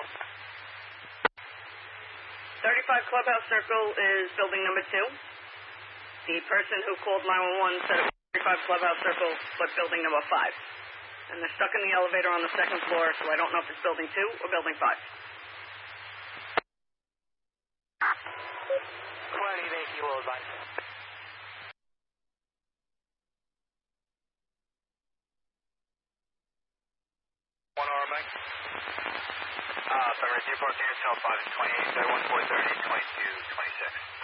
35 Clubhouse Circle is building number 2. The person who called 911 said it was 35 Clubhouse Circle, but building number 5. And they're stuck in the elevator on the 2nd floor, so I don't know if it's building 2 or building 5. 20, thank you, will advise. 1 RMX. February 314, yourself 5 28, 1 430, 22, 26.